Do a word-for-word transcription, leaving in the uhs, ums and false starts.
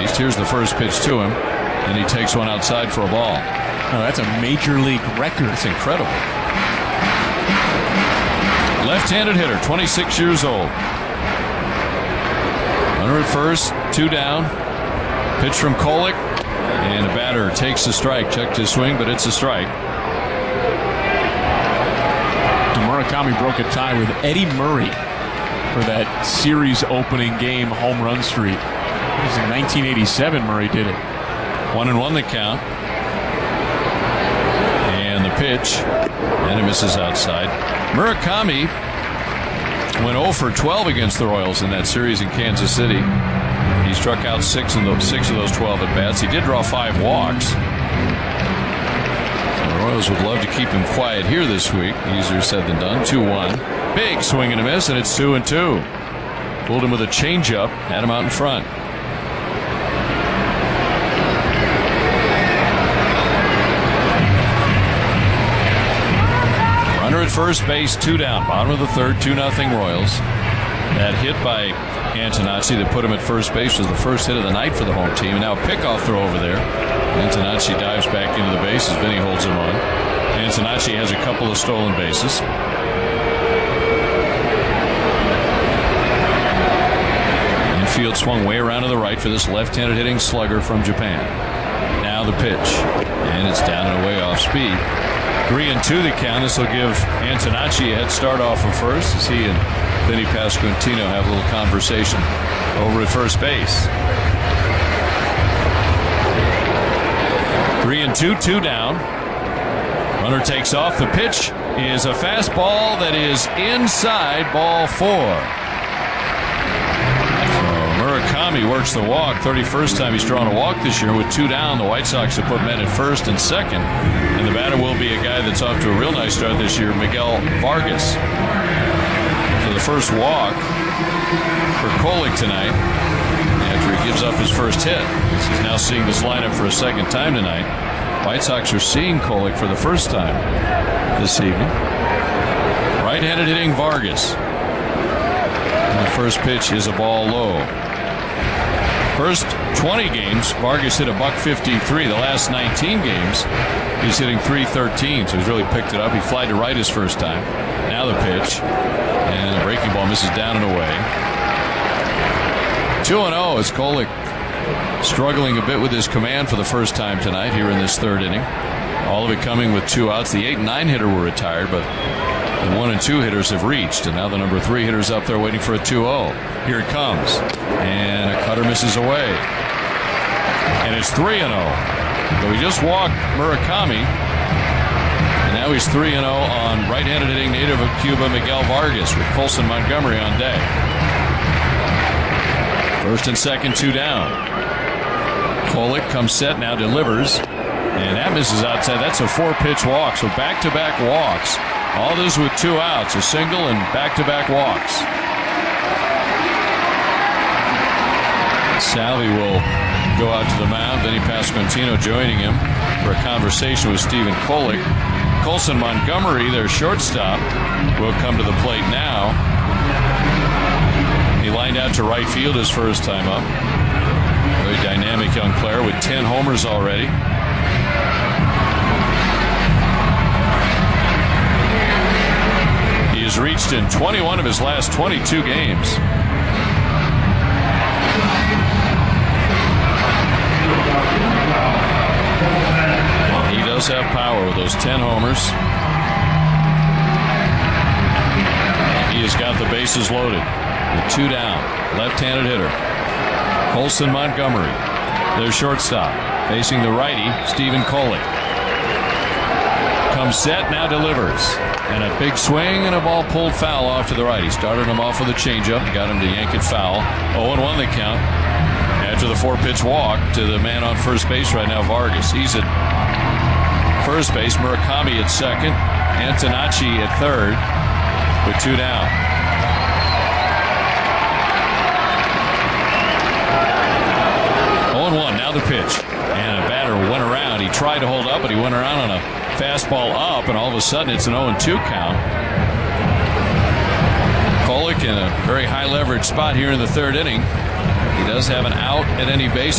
based. Here's the first pitch to him, and he takes one outside for a ball. Oh, that's a major league record. That's incredible. Left-handed hitter, twenty-six years old. Runner at first, two down. Pitch from Kolek, and the batter takes the strike. Checked his swing, but it's a strike. Murakami broke a tie with Eddie Murray for that series opening game home run streak. It was in nineteen eighty-seven Murray did it. One and one the count. And the pitch, and it misses outside. Murakami went oh for twelve against the Royals in that series in Kansas City. He struck out six in those six of those twelve at bats. He did draw five walks. The Royals would love to keep him quiet here this week. Easier said than done. two one. Big swing and a miss, and it's two and two. Pulled him with a changeup, had him out in front. Runner at first base, two down. Bottom of the third, two nothing Royals. That hit by Antonacci that put him at first base was the first hit of the night for the home team. And now a pickoff throw over there. Antonacci dives back into the bases. Vinny holds him on. Antonacci has a couple of stolen bases. Infield swung way around to the right for this left-handed hitting slugger from Japan. Now the pitch, and it's down and away off speed. Three and two the count. This will give Antonacci a head start off of first as he and Vinny Pasquantino have a little conversation over at first base. Three and two, two down. Runner takes off. The pitch is a fastball that is inside, ball four. So Murakami works the walk. thirty-first time he's drawn a walk this year. With two down, the White Sox have put men at first and second. And the batter will be a guy that's off to a real nice start this year, Miguel Vargas. So the first walk for Kolek tonight after he gives up his first hit. He's now seeing this lineup for a second time tonight. White Sox are seeing Kolek for the first time this evening. Right-handed hitting Vargas. And the first pitch is a ball low. First twenty games, Vargas hit a buck fifty-three. The last nineteen games, he's hitting three thirteen, so he's really picked it up. He flied to right his first time. Now the pitch, and the breaking ball misses down and away. two and oh as Kolek struggling a bit with his command for the first time tonight here in this third inning. All of it coming with two outs. The eight and nine hitter were retired, but the one and two hitters have reached, and now the number three hitter's up there waiting for a two oh. Here it comes, and a cutter misses away, and it's three and oh. So he just walked Murakami, and now he's three and oh on right-handed hitting native of Cuba Miguel Vargas with Colson Montgomery on deck. First and second, two down. Kolek comes set, now delivers, and that misses outside. That's a four-pitch walk, so back-to-back walks. All this with two outs, a single and back-to-back walks. Salvi will go out to the mound. Vinny Pasquantino joining him for a conversation with Stephen Kolek. Colson Montgomery, their shortstop, will come to the plate now. He lined out to right field his first time up. Very dynamic young player with ten homers already. He has reached in twenty-one of his last twenty-two games. He does have power with those ten homers. He has got the bases loaded with two down. Left-handed hitter Colson Montgomery, their shortstop, facing the righty Stephen Kolek. Comes set, now delivers, and a big swing and a ball pulled foul off to the right. He started him off with a changeup, got him to yank it foul. oh and one the count after the four-pitch walk to the man on first base right now, Vargas. He's at first base, Murakami at second, Antonacci at third with two down. oh and one, now the pitch. And a batter went around. He tried to hold up, but he went around on a fastball up, and all of a sudden it's an oh and two count. Kolek in a very high leverage spot here in the third inning. He does have an out at any base.